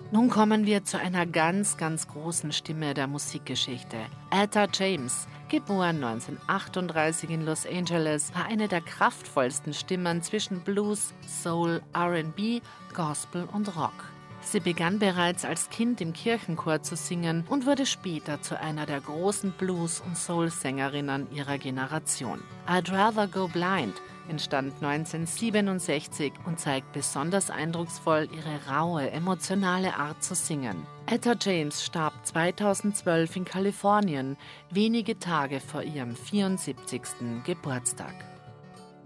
Nun kommen wir zu einer ganz, ganz großen Stimme der Musikgeschichte. Etta James, geboren 1938 in Los Angeles, war eine der kraftvollsten Stimmen zwischen Blues, Soul, R&B, Gospel und Rock. Sie begann bereits als Kind im Kirchenchor zu singen und wurde später zu einer der großen Blues- und Soul-Sängerinnen ihrer Generation. I'd Rather Go Blind entstand 1967 und zeigt besonders eindrucksvoll ihre raue, emotionale Art zu singen. Etta James starb 2012 in Kalifornien, wenige Tage vor ihrem 74. Geburtstag.